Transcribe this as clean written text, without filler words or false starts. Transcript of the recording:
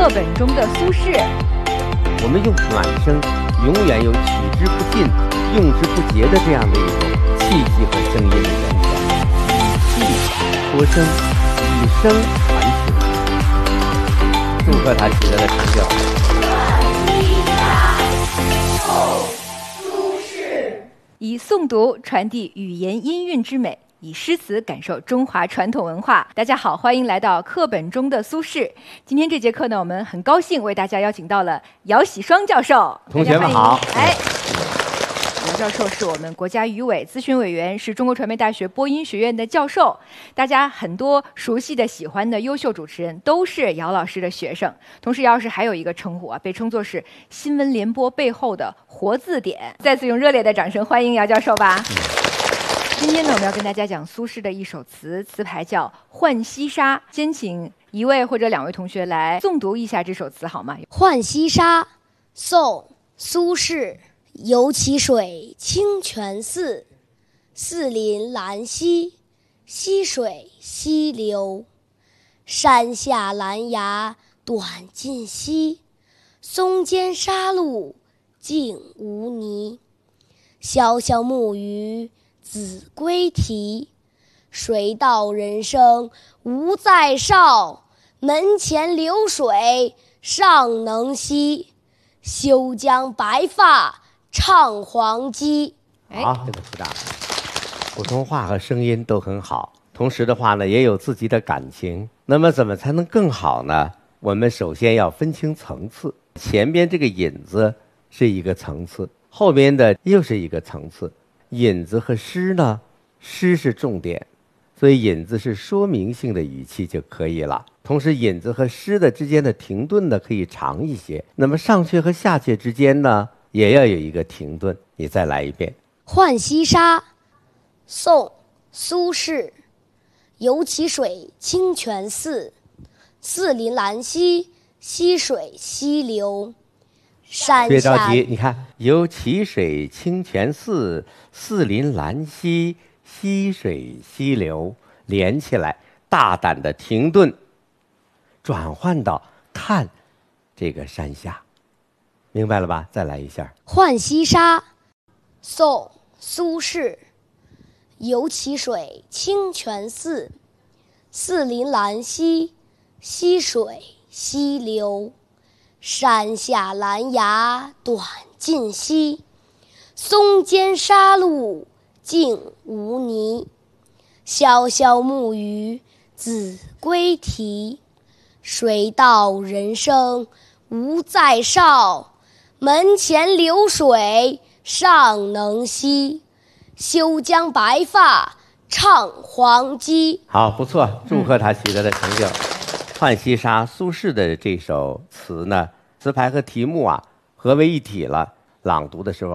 课本中的苏轼。 我们用暖声，永远有取之不尽、用之不竭的这样的一种气息和声音的源泉，以气托声，以声传情。祝贺他取得的成就。 以诵读传递语言音韵之美，以诗词感受中华传统文化。大家好，欢迎来到课本中的苏轼。今天这节课呢，我们很高兴为大家邀请到了姚喜双教授。 同学们好。 姚教授是我们国家语委咨询委员，是中国传媒大学播音学院的教授。大家很多熟悉的、喜欢的优秀主持人都是姚老师的学生。同时，姚老师还有一个称呼啊，被称作是新闻联播背后的活字典。再次用热烈的掌声欢迎姚教授吧。今天呢，我们要跟大家讲苏轼的一首词，词牌叫《浣溪沙》。先请一位或者两位同学来诵读一下这首词好吗？ 《浣溪沙》宋·苏轼。游其水清泉寺，寺临兰溪，溪水溪流。山下兰芽短尽稀，松间沙路净无泥。潇潇木鱼子规啼，水到人生无再少。门前流水尚能西，休将白发唱黄鸡。 好，这个鼓掌。普通话和声音都很好，同时的话呢，也有自己的感情。那么怎么才能更好呢？我们首先要分清层次，前边这个引子是一个层次，后边的又是一个层次。引子和诗呢，诗是重点，所以引子是说明性的语气就可以了。同时引子和诗的之间的停顿呢，可以长一些。那么上阙和下阙之间呢，也要有一个停顿。你再来一遍。 《浣溪沙》宋·苏轼。游其水清泉寺，寺临兰溪，溪水溪流。山下别着急，你看，游其水清泉寺，寺临兰溪，溪水溪流，连起来，大胆的停顿，转换到看这个山下，明白了吧？再来一下。 《浣溪沙》宋·苏轼。游其水清泉寺，寺临兰溪，溪水溪流。山下兰芽短尽稀，松间沙路净无泥。潇潇木鱼子规啼，水到人生无再少。门前流水尚能西，休将白发唱黄鸡。 好，不错，祝贺他取得的成就。浣溪沙，苏轼的这首词呢，词牌和题目啊合为一体了。朗读的时候